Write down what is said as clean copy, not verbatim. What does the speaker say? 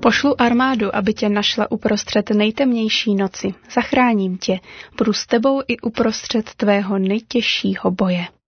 Pošlu armádu, aby tě našla uprostřed nejtemnější noci. Zachráním tě, budu s tebou i uprostřed tvého nejtěžšího boje.